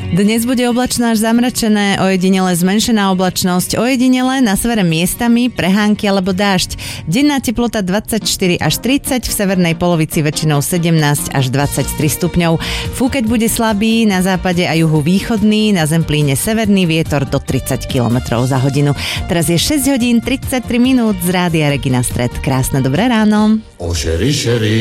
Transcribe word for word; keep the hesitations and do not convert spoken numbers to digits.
Dnes bude oblačno až zamračené, ojedinele zmenšená oblačnosť, ojedinele na severe miestami prehánky alebo dážď. Denná teplota dvadsaťštyri až tridsať, v severnej polovici väčšinou sedemnásť až dvadsaťtri stupňov. Fúkať bude slabý, na západe a juhu východný, na Zemplíne severný vietor do tridsať kilometrov za hodinu. Teraz je šesť hodín tridsaťtri minút z Rádia Regina Stred. Krásne dobré ráno. Oh, chérie, chérie.